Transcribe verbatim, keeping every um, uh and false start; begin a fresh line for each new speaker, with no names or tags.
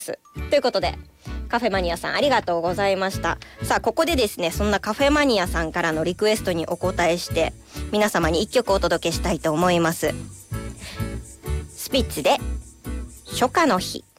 ということでカフェマニアさんありがとうございました。さあここでですね、そんなカフェマニアさんからのリクエストにお答えして皆様にいっきょくお届けしたいと思います。スピッツで初夏の日。